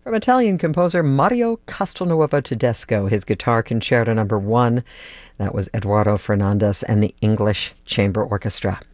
from Italian composer Mario Castelnuovo Tedesco, his Guitar Concerto No. 1. That was Eduardo Fernandez and the English Chamber Orchestra.